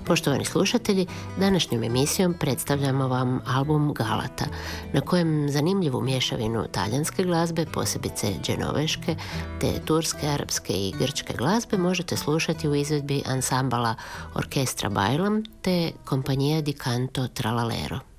Poštovani slušatelji, današnjom emisijom predstavljamo vam album Galata, na kojem zanimljivu mješavinu talijanske glazbe, posebice dženoveške, te turske, arapske i grčke glazbe možete slušati u izvedbi ansambala Orkestra Bajlam te Compagnia di Canto Tralalero.